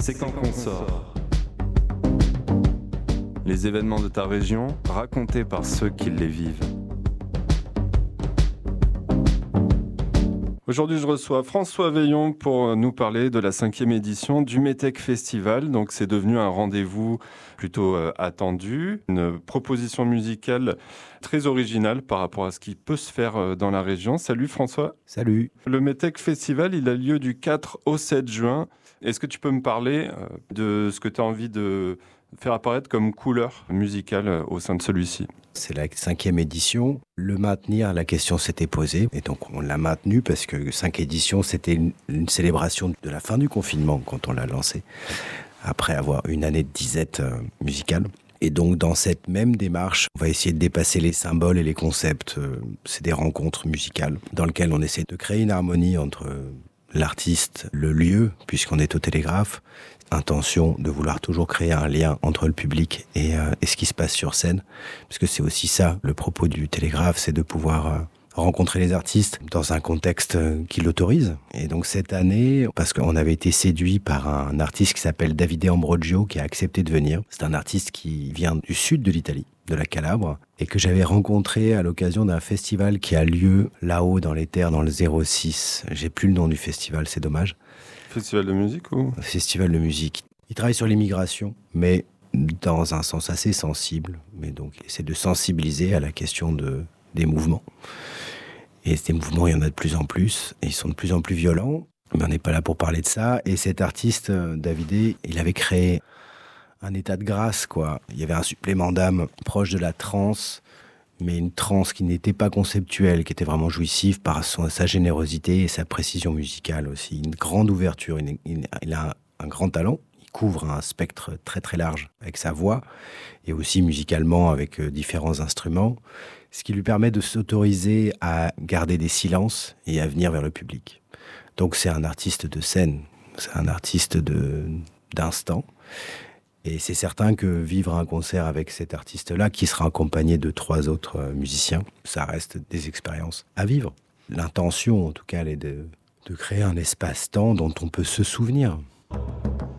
C'est quand qu'on sort. Les événements de ta région racontés par ceux qui les vivent. Aujourd'hui, je reçois François Veillon pour nous parler de la 5e édition du METEC Festival. Donc, c'est devenu un rendez-vous plutôt attendu, une proposition musicale très originale par rapport à ce qui peut se faire dans la région. Salut François. Salut. Le METEC Festival, il a lieu du 4 au 7 juin. Est-ce que tu peux me parler de ce que tu as envie de faire apparaître comme couleur musicale au sein de celui-ci ? C'est la 5e édition. Le maintenir, la question s'était posée. Et donc, on l'a maintenu parce que 5 éditions, c'était une célébration de la fin du confinement quand on l'a lancé, après avoir une année de disette musicale. Et donc, dans cette même démarche, on va essayer de dépasser les symboles et les concepts. C'est des rencontres musicales dans lesquelles on essaie de créer une harmonie entre l'artiste, le lieu, puisqu'on est au Télégraphe, intention de vouloir toujours créer un lien entre le public et ce qui se passe sur scène, parce que c'est aussi ça, le propos du Télégraphe, c'est de pouvoir rencontrer les artistes dans un contexte qui l'autorise. Et donc cette année, parce qu'on avait été séduit par un artiste qui s'appelle Davide Ambrogio, qui a accepté de venir. C'est un artiste qui vient du sud de l'Italie, de la Calabre, et que j'avais rencontré à l'occasion d'un festival qui a lieu là-haut dans les terres, dans le 06. J'ai plus le nom du festival, c'est dommage. Festival de musique ou Festival de musique. Il travaille sur l'immigration, mais dans un sens assez sensible. Mais donc, il essaie de sensibiliser à la question des mouvements. Et ces mouvements, il y en a de plus en plus, et ils sont de plus en plus violents. Mais on n'est pas là pour parler de ça. Et cet artiste, Davide, il avait créé un état de grâce, quoi. Il y avait un supplément d'âme proche de la transe, mais une transe qui n'était pas conceptuelle, qui était vraiment jouissive par sa générosité et sa précision musicale aussi. Une grande ouverture, il a un grand talent, il couvre un spectre très très large avec sa voix, et aussi musicalement avec différents instruments, ce qui lui permet de s'autoriser à garder des silences et à venir vers le public. Donc c'est un artiste de scène, c'est un artiste d'instant. Et c'est certain que vivre un concert avec cet artiste-là, qui sera accompagné de 3 autres musiciens, ça reste des expériences à vivre. L'intention, en tout cas, elle est de créer un espace-temps dont on peut se souvenir.